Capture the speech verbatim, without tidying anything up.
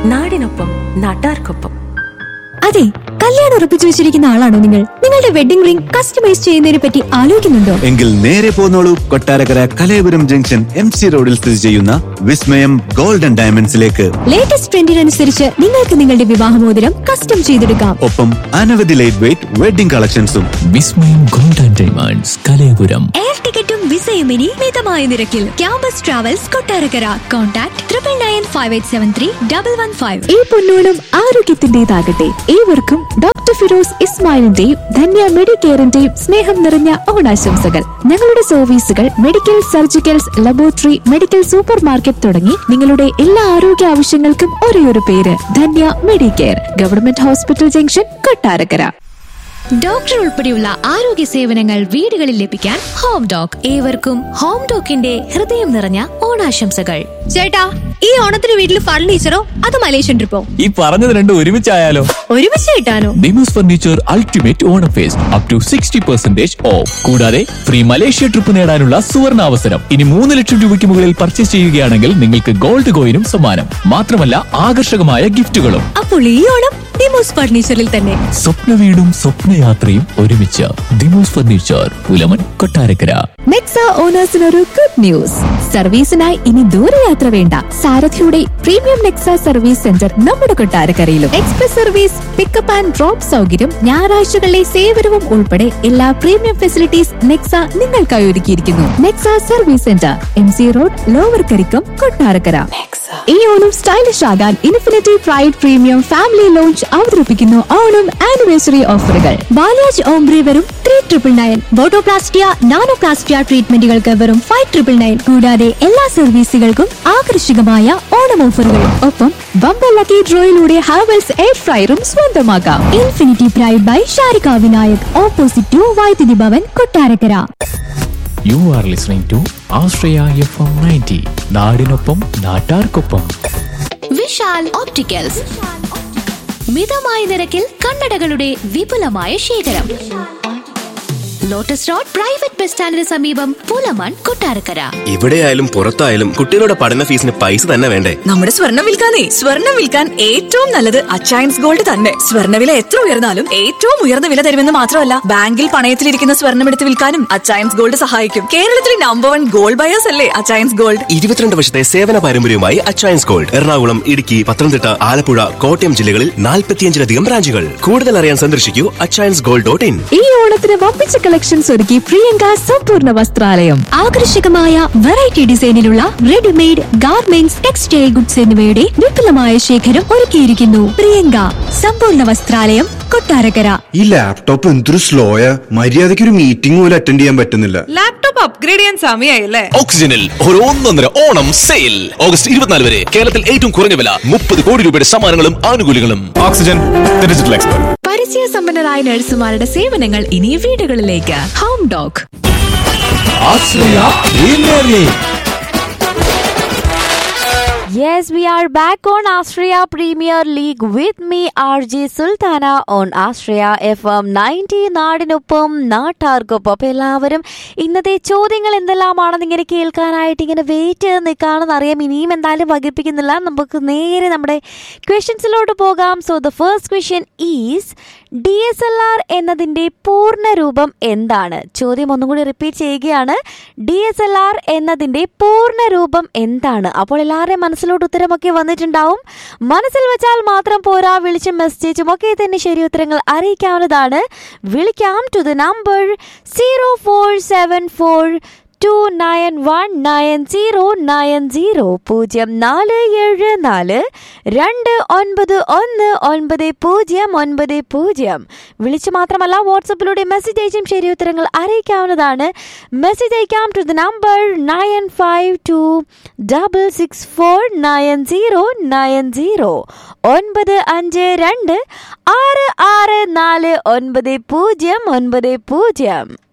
നാടിനൊപ്പം നാട്ടാർക്കൊപ്പം. അതെ, കല്യാണം ഉറപ്പിച്ചു വെച്ചിരിക്കുന്ന ആളാണോ നിങ്ങൾ? നിങ്ങളുടെ വെഡിംഗ് റിംഗ് കസ്റ്റമൈസ് ചെയ്യുന്നതിനെ പറ്റി ആലോചിക്കുന്നുണ്ടോ? എങ്കിൽ നേരെ പോന്നോളൂ, Kottarakkara Kalayapuram junction M C റോഡിൽ സ്ഥിതി ചെയ്യുന്ന വിസ്മയം ഗോൾഡൻ ഡയമണ്ട്സിലേക്ക്. ലേറ്റസ്റ്റ് ട്രെൻഡിനനുസരിച്ച് നിങ്ങൾക്ക് നിങ്ങളുടെ വിവാഹമോതിരം കസ്റ്റം ചെയ്തെടുക്കാം. ഒപ്പം അനവധി ലൈറ്റ് വെയിറ്റ് വെഡിംഗ് കളക്ഷൻസും. വിസ്മയം ഗോൾഡൻ ഡയമണ്ട്സ്, കലയപുരം. എയർ ടിക്കറ്റും വിസയും ഇനി മിതമായ നിരക്കിൽ. Campus travels Kottarakkara. Contact triple nine five eight seven three double one five. ഈ പൊന്നോണം ആരോഗ്യത്തിന്റേതാകട്ടെ. ഏവർക്കും ഡോക്ടർ ഫിറോസ് ഇസ്മായിലിന്റെയും ധന്യ മെഡിക്കെയറിന്റെയും സ്നേഹം നിറഞ്ഞ ഓണാശംസകൾ. ഞങ്ങളുടെ സർവീസുകൾ medical, surgicals, laboratory, medical super market തുടങ്ങി നിങ്ങളുടെ എല്ലാ ആരോഗ്യ ആവശ്യങ്ങൾക്കും ഒരേയൊരു പേര്, Dhanya Medicare, government hospital junction, Kottarakkara. Doctor ഉൾപ്പെടെയുള്ള ആരോഗ്യ സേവനങ്ങൾ വീടുകളിൽ ലഭിക്കാൻ ഹോം ഡോക്. ഏവർക്കും ഹോം ഡോക്കിന്റെ ഹൃദയം നിറഞ്ഞ ഓണാശംസകൾ. ചേട്ടാ, ഈ ഓണത്തിന് വീട്ടിൽ ഫർണിച്ചറോ അത് മലേഷ്യൻ ട്രിപ്പോ? ഈ പറഞ്ഞത് രണ്ടും ഒരുമിച്ചായാലോ? ഒരുമിച്ച് കിട്ടാനോ? Demos furniture ultimate Onam first up to sixty percentage of. കൂടാതെ ഫ്രീ മലേഷ്യ ട്രിപ്പ് നേടാനുള്ള സുവർണ അവസരം. ഇനി മൂന്ന് ലക്ഷം രൂപയ്ക്ക് മുകളിൽ പർച്ചേസ് ചെയ്യുകയാണെങ്കിൽ നിങ്ങൾക്ക് ഗോൾഡ് കോയിനും സമ്മാനം. മാത്രമല്ല ആകർഷകമായ ഗിഫ്റ്റുകളും. അപ്പോൾ ഈ ഓണം ഡിമോസ് ഫർണിച്ചറിൽ തന്നെ. സ്വപ്ന വീടും സ്വപ്നയാത്രയും ഒരുമിച്ച്. Demos furniture, Pulaman, Kottarakkara. Nexa ഓണേഴ്സിനൊരു good news. സർവീസിനായി ഇനി ദൂരയാത്ര വേണ്ട. സാരഥിയുടെ പ്രീമിയം നെക്സ സർവീസ് സെന്റർ നമ്മുടെ കൊട്ടാരക്കരയിലും. Express service, pickup and drop സൗകര്യം, ഞായറാഴ്ചകളിലെ സേവനവും ഉൾപ്പെടെ എല്ലാ പ്രീമിയം ഫെസിലിറ്റീസ് നെക്സ നിങ്ങൾക്കായി ഒരുക്കിയിരിക്കുന്നു. Nexa service centre, M C road, lower Karikkam, Kottarakkara. ഈ ഓണം സ്റ്റൈലിഷ് ആകാൻ infinity pride premium family launch അവതരിപ്പിക്കുന്നു ഓണം ആനിവേഴ്സറി ഓഫറുകൾ. ബാലാജ് ഓംബ്രി വെറും three triple nine, botoplastia, nanoplastia ട്രീറ്റ്മെന്റുകൾക്ക് വെറും ഫൈവ് ട്രിപ്പിൾ നയൻ. കൂടാതെ എല്ലാ സർവീസുകൾക്കും ആകർഷകമായ ഓണം ഓഫറുകൾ. ഒപ്പം ബമ്പർ ലക്കി ഡ്രോയിലൂടെ ഹാവൽസ് എയർ ഫ്രയറും സ്വന്തമാക്കാം. Infinity pride by Sharika Vinayak, opposite to വൈദ്യുതി Bhavan, Kottarakkara. You are listening to Ashraya F M ninety. നാടിനൊപ്പം നാട്ടാർക്കൊപ്പം. വിശാൽ ഓപ്റ്റിക്കൽസ്, മിതമായ നിരക്കിൽ കണ്ണടകളുടെ വിപുലമായ ശേഖരം. ലോട്ടസ് റോഡ് പ്രൈവറ്റ് ബസ് സ്റ്റാൻഡിന് സമീപം, പുലമൺ, കൊട്ടാരക്കര. ഇവിടെയായാലും പുറത്തായാലും കുട്ടികളുടെ പഠന ഫീസിന് പൈസ തന്നെ വേണ്ടേ? നമ്മുടെ സ്വർണ്ണം വിൽക്കാനേ സ്വർണ്ണം വിൽക്കാൻ ഏറ്റവും നല്ലത് അച്ചയൻസ് ഗോൾഡ് തന്നെ. സ്വർണ്ണവില എത്ര ഉയർന്നാലും ഏറ്റവും ഉയർന്ന വില തരുമെന്ന് മാത്രമല്ല, ബാങ്കിൽ പണയത്തിലിരിക്കുന്ന സ്വർണ്ണം എടുത്ത് വിൽക്കാനും അച്ചയൻസ് ഗോൾഡ് സഹായിക്കും. കേരളത്തിലെ നമ്പർ വൺ ഗോൾഡ് ബയേഴ്സ് അല്ലേ അച്ചയൻസ് ഗോൾഡ്. ഇരുപത്തിരണ്ട് വർഷത്തെ സേവന പാരമ്പര്യവുമായി അച്ചയൻസ് ഗോൾഡ് എറണാകുളം, ഇടുക്കി, പത്തനംതിട്ട, ആലപ്പുഴ, കോട്ടയം ജില്ലകളിൽ നാൽപ്പത്തിയഞ്ചിലധികം ബ്രാഞ്ചുകൾ. കൂടുതൽ അറിയാൻ സന്ദർശിക്കൂ അച്ചയൻസ് ഗോൾഡ് ഡോട്ട് ഇൻ. ഈ ഓണത്തിന് വമ്പിച്ച കളക്ഷൻസ് ഒരുക്കി പ്രിയങ്ക സമ്പൂർണ്ണ വസ്ത്രാലയം. ആകർഷകമായ variety ഡിസൈനിലുള്ള readymade garments, textile goods എന്നിവയുടെ വിപുലമായ ശേഖരം ഒരുക്കിയിരിക്കുന്നു. പ്രിയങ്ക സമ്പൂർണ്ണ വസ്ത്രാലയം, കൊട്ടാരക്കര. ഈ ലാപ്ടോപ്പ് എന്തൊരു സ്ലോയാ, മര്യാദയ്ക്ക് ഒരു മീറ്റിംഗ് പോലും അറ്റൻഡ് ചെയ്യാൻ പറ്റുന്നില്ല. ലാപ്ടോപ്പ് അപ്ഗ്രേഡ് ചെയ്യാൻ സമയമായില്ലേ? ഓക്സിജനിൽ ഒരു ഒന്നൊന്നര ഓണം സെയിൽ ഓഗസ്റ്റ് ഇരുപത്തിനാല് വരെ. കേരളത്തിൽ ഏറ്റവും കുറഞ്ഞ വില, മുപ്പത് കോടി രൂപയുടെ സമ്മാനങ്ങളും ആനുകൂല്യങ്ങളും. Oxygen digital expert. പരിചയ സമ്പന്നരായ നഴ്സുമാരുടെ സേവനങ്ങൾ ഇനി വീടുകളിലേക്ക്. Home doc. Yes, we are back on Australia Premier League with me R J Sultana on Australia F M ninety. നാടിനൊപ്പം നാട്ടാർക്കൊപ്പം. എല്ലാവരും ഇന്നത്തെ ചോദ്യങ്ങൾ എന്തെല്ലാമാണെന്ന് ഇങ്ങനെ കേൾക്കാനായിട്ട് ഇങ്ങനെ വെയിറ്റ് ചെയ്ത് നിൽക്കുകയാണെന്ന് അറിയാം. ഇനിയും എന്തായാലും വകിപ്പിക്കുന്നില്ല, നമുക്ക് നേരെ നമ്മുടെ ക്വസ്റ്റ്യൻസിലോട്ട് പോകാം. So the first question is, D S L R എന്നതിൻ്റെ പൂർണ്ണ രൂപം എന്താണ്? ചോദ്യം ഒന്നും കൂടി റിപ്പീറ്റ് ചെയ്യുകയാണ്. ഡി എസ് എൽ ആർ എന്നതിൻ്റെ പൂർണ്ണ രൂപം എന്താണ്? അപ്പോൾ എല്ലാവരുടെയും മനസ്സിലോട്ട് ഉത്തരമൊക്കെ വന്നിട്ടുണ്ടാവും. മനസ്സിൽ വെച്ചാൽ മാത്രം പോരാ, വിളിച്ചും മെസ്സേജും ഒക്കെ തന്നെ ശരി ഉത്തരങ്ങൾ അറിയിക്കാവുന്നതാണ്. വിളിക്കാം to the number zero four seven four to nine one nine zero nine zero. പൂജ്യം നാല് ഏഴ് നാല് രണ്ട് ഒൻപത് ഒന്ന് ഒൻപത് പൂജ്യം ഒൻപത് പൂജ്യം. വിളിച്ച് മാത്രമല്ല വാട്സപ്പിലൂടെ മെസ്സേജ് അയച്ചും ശരി ഉത്തരങ്ങൾ അറിയിക്കാവുന്നതാണ്. മെസ്സേജ് അയക്കാം to the number nine five to double six four nine zero nine zero. ഒൻപത് അഞ്ച് രണ്ട് ആറ് ആറ് നാല് ഒൻപത് പൂജ്യം ഒൻപത് പൂജ്യം.